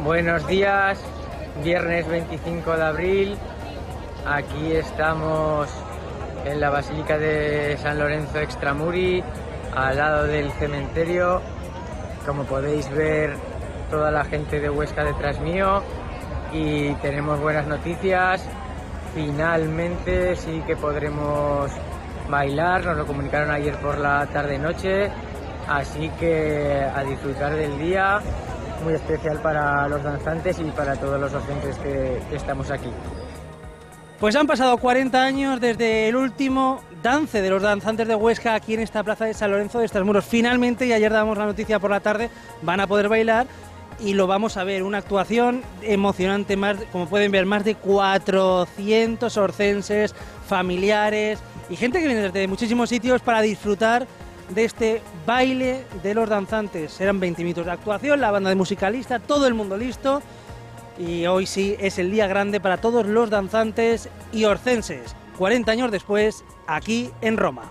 Buenos días, viernes 25 de abril, aquí estamos en la Basílica de San Lorenzo Extramuri, al lado del cementerio. Como podéis ver, toda la gente de Huesca detrás mío y tenemos buenas noticias. Finalmente sí que podremos bailar, nos lo comunicaron ayer por la tarde-noche, así que a disfrutar del día. Muy especial para los danzantes y para todos los docentes que estamos aquí. Pues han pasado 40 años desde el último dance de los danzantes de Huesca aquí en esta plaza de San Lorenzo de Extramuros. Finalmente, y ayer damos la noticia por la tarde, van a poder bailar y lo vamos a ver. Una actuación emocionante, como pueden ver, más de 400 orcenses, familiares y gente que viene desde muchísimos sitios para disfrutar de este baile de los danzantes. Serán 20 minutos de actuación, la banda de musicalista, todo el mundo listo. Y hoy sí es el día grande para todos los danzantes y orcenses. 40 años después, aquí en Roma.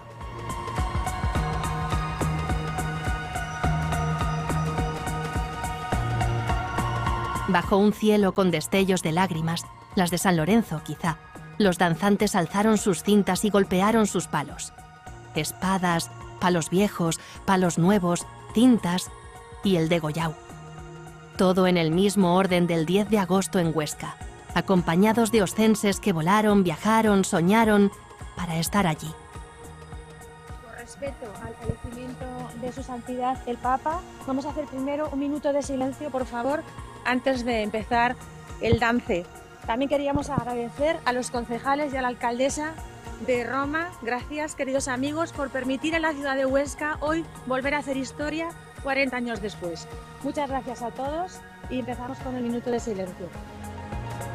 Bajo un cielo con destellos de lágrimas, las de San Lorenzo quizá, los danzantes alzaron sus cintas y golpearon sus palos. Espadas, palos viejos, palos nuevos, cintas y el degollau. Todo en el mismo orden del 10 de agosto en Huesca, acompañados de oscenses que volaron, viajaron, soñaron para estar allí. Por respeto al fallecimiento de su santidad el Papa, vamos a hacer primero un minuto de silencio, por favor, antes de empezar el dance. También queríamos agradecer a los concejales y a la alcaldesa de Roma. Gracias, queridos amigos, por permitir a la ciudad de Huesca hoy volver a hacer historia 40 años después. Muchas gracias a todos y empezamos con el minuto de silencio.